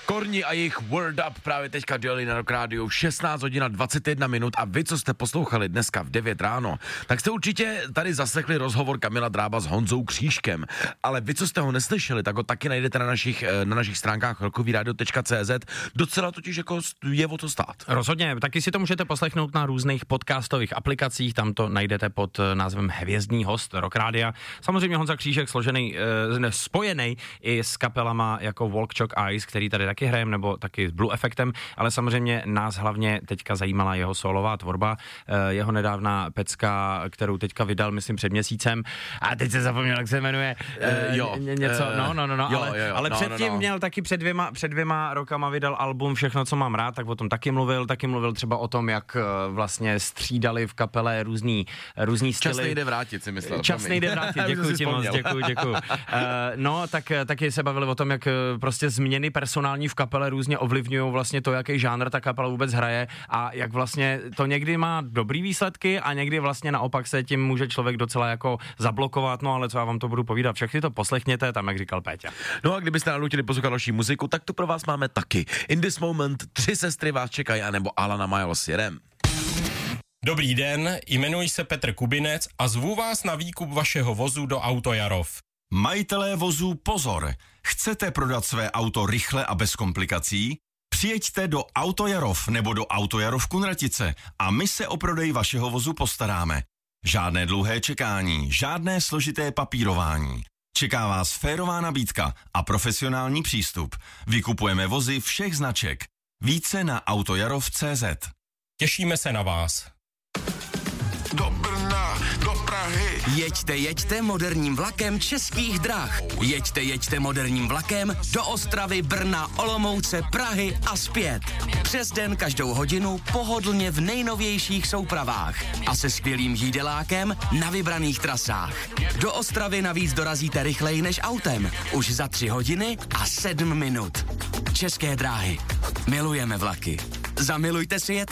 Korni a jejich Word Up právě teďka dělali na Rock Radio 16 hodin a 21 minut a vy, co jste poslouchali dneska v 9 ráno, tak jste určitě tady zaslechli rozhovor Kamila Drába s Honzou Křížkem, ale vy, co jste ho neslyšeli, tak ho taky najdete na našich stránkách rockovyradio.cz, docela totiž jako je o to stát. Rozhodně, taky si to můžete poslechnout na různých podcastových aplikacích, tam to najdete pod názvem Hvězdný host Rock Radia. Samozřejmě Honza Křížek spojený i s kapelama jako Walk Chalk Ice, který tady taky hrajem, nebo taky s Blue Effectem, ale samozřejmě nás hlavně teďka zajímala jeho solová tvorba, jeho nedávná pecka, kterou teďka vydal, myslím, před měsícem. A teď se zapomněl, jak se jmenuje. Ale předtím měl taky před dvěma rokama vydal album Všechno, co mám rád, tak o tom taky mluvil třeba o tom, jak vlastně střídali v kapele různý styly. Čas nejde vrátit, si myslel. Čas nejde vrátit, děkuji ti moc, děkuji. Taky se bavili o tom, jak prostě změny personální v kapele různě ovlivňují vlastně to, jaký žánr ta kapela vůbec hraje a jak vlastně to někdy má dobrý výsledky a někdy vlastně naopak se tím může člověk docela jako zablokovat, no ale co já vám to budu povídat, všechny to poslechněte, tam jak říkal Péťa. No a kdybyste nalutili poslouchat další muziku, tak tu pro vás máme taky. In This Moment, 3 sestry vás čekají, anebo Alana Miles, jedem. Dobrý den, jmenuji se Petr Kubinec a zvu vás na výkup vašeho vozu do Auto Jarov. Majitelé vozů pozor! Chcete prodat své auto rychle a bez komplikací? Přijeďte do Auto Jarov nebo do Auto Jarov Kunratice a my se o prodej vašeho vozu postaráme. Žádné dlouhé čekání, žádné složité papírování. Čeká vás férová nabídka a profesionální přístup. Vykupujeme vozy všech značek. Více na autojarov.cz. Těšíme se na vás. Do Brna, do Prahy. Jeďte moderním vlakem Českých drah. Jeďte moderním vlakem do Ostravy, Brna, Olomouce, Prahy a zpět. Přes den každou hodinu pohodlně v nejnovějších soupravách a se skvělým jídelákem na vybraných trasách. Do Ostravy navíc dorazíte rychleji než autem. Už za 3 hodiny a 7 minut. České dráhy. Milujeme vlaky. Zamilujte si je